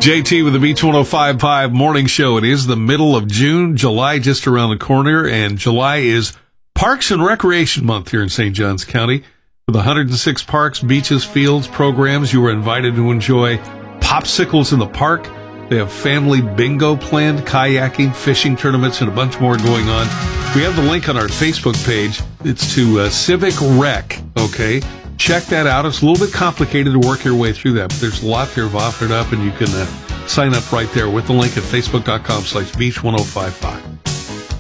JT with the Beach 105.5 morning show. It is the middle of June, July just around the corner, and July is Parks and Recreation Month here in St. Johns County. With 106 parks, beaches, fields, programs, you are invited to enjoy popsicles in the park. They have family bingo planned, kayaking, fishing tournaments, and a bunch more going on. We have the link on our Facebook page. It's to Civic Rec, okay? Check that out. It's a little bit complicated to work your way through that, but there's a lot there of offered up, and you can sign up right there with the link at facebook.com/beach1055.